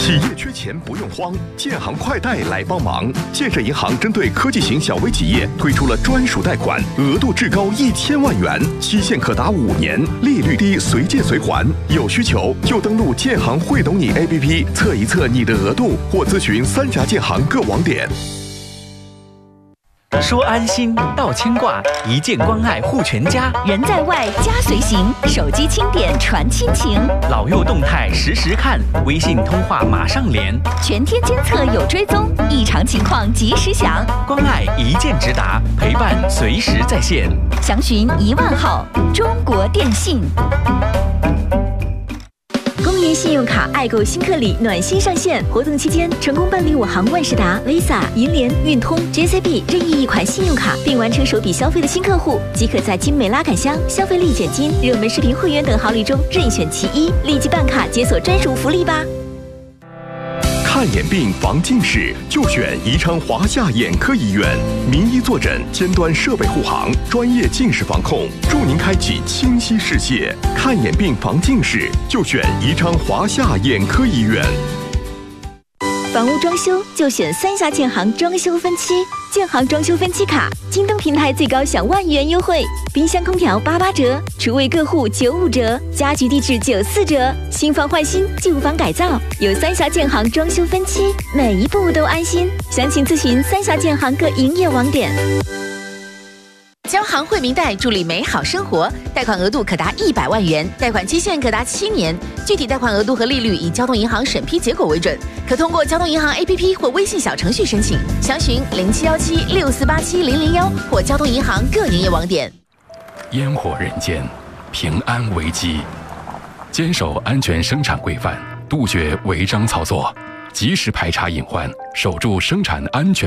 企业缺钱不用慌，建行快贷来帮忙。建设银行针对科技型小微企业推出了专属贷款，额度至高1000万元，期限可达5年，利率低，随借随还。有需求就登录建行会懂你 APP 测一测你的额度，或咨询3家建行各网点。 说安心到牵挂，一键关爱护全家。 人在外家随行，手机轻点传亲情。 老幼动态实时看，微信通话马上连。 全天监测有追踪，异常情况及时响。 关爱一键直达，陪伴随时在线。 详询1万号，中国电信。公银信用卡爱购新客礼暖心上线，活动期间成功办理我行万事达、Visa、银联、运通、JCB 任意一款信用卡，并完成首笔消费的新客户，即可在精美拉杆箱、消费力减金、热门视频会员等好礼中任选其一，立即办卡解锁专属福利吧！ 看眼病防近视就选宜昌华夏眼科医院，名医坐诊，尖端设备护航，专业近视防控，助您开启清晰视线。看眼病防近视就选宜昌华夏眼科医院。 房屋装修就选3峡建行装修分期，建行装修分期卡，京东平台最高享1万元优惠，冰箱空调88折，厨卫各户95折，家居地质94折，新房换新，旧房改造，有3峡建行装修分期，每一步都安心。详情咨询3峡建行各营业网点。 交行惠民贷助力美好生活，贷款额度可达100万元，贷款期限可达7年，具体贷款额度和利率以交通银行审批结果为准，可通过交通银行 APP 或微信小程序申请。详询071764870001或交通银行各营业网点。 烟火人间，平安危机，坚守安全生产规范，杜绝违章操作，及时排查隐患，守住生产安全。